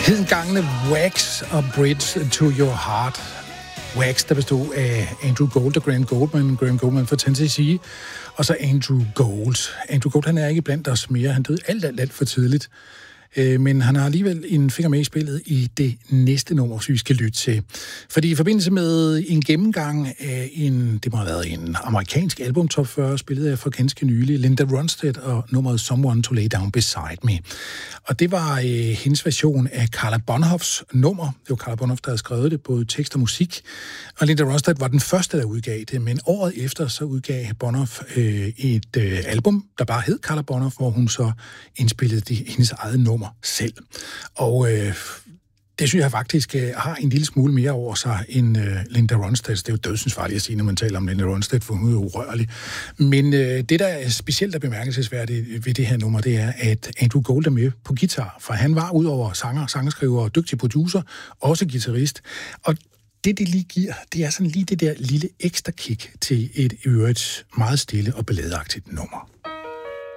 Hedengangene Wax og Bridge to Your Heart. Wax, der bestod af Andrew Gold og Graham Goldman fra Tennessee, og så Andrew Gold. Andrew Gold, han er ikke blandt os mere. Han døde alt for tidligt. Men han har alligevel en finger med i spillet i det næste nummer, som vi skal lytte til. Fordi i forbindelse med en gennemgang af det må have været en amerikansk album top 40, spillet af for ganske nylig, Linda Ronstadt og nummeret Someone to Lay Down Beside Me. Og det var hendes version af Carla Bonhoeffs nummer. Det var Carla Bonhoeff, der havde skrevet det, både tekst og musik. Og Linda Ronstadt var den første, der udgav det, men året efter så udgav Bonhoeff et album, der bare hed Carla Bonhoeff, hvor hun så indspillede hendes eget nummer selv. Og det synes jeg faktisk har en lille smule mere over sig end Linda Ronstadt. Det er jo dødsensfarligt at sige, når man taler om Linda Ronstadt, for hun er urørlig. Men det, der er specielt og bemærkelsesværdigt ved det her nummer, det er, at Andrew Gold er med på guitar, for han var udover sangerskriver og dygtig producer, også guitarist. Og det lige giver, det er sådan lige det der lille ekstra kick til et øvrigt meget stille og balladeagtigt nummer.